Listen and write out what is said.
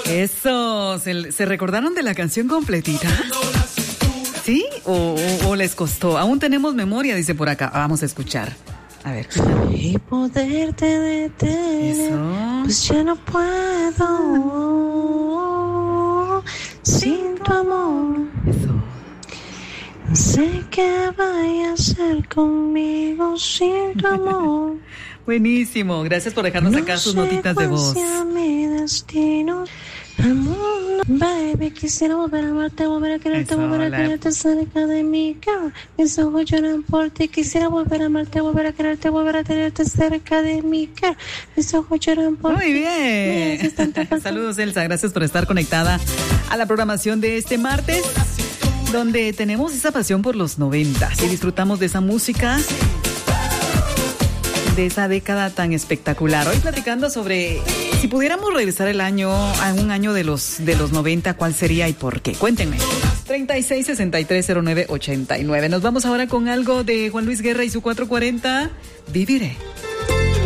Eso, ¿se recordaron de la canción completita? ¿Sí? ¿O les costó? Aún tenemos memoria, dice por acá. Vamos a escuchar. A ver. Y poderte detener. Eso. Pues ya no puedo sin tu amor. Eso. No sé qué vaya a hacer conmigo sin tu amor. Buenísimo. Gracias por dejarnos acá sus notitas de voz. No sé cuál sea mi destino. Amor, baby, quisiera volver a amarte, volver a quererte, volver a tenerte cerca de mí, girl. Mis ojos lloran por ti, quisiera volver a amarte, volver a quererte, volver a tenerte cerca de mí, girl. Mis ojos lloran por ti. Muy bien. Saludos, Elsa, gracias por estar conectada a la programación de este martes, donde tenemos esa pasión por los 90 y disfrutamos de esa música de esa década tan espectacular. Hoy platicando sobre si pudiéramos regresar el año a un año de los 90, ¿cuál sería y por qué? Cuéntenme. 36630989. Nos vamos ahora con algo de Juan Luis Guerra y su 440. Viviré.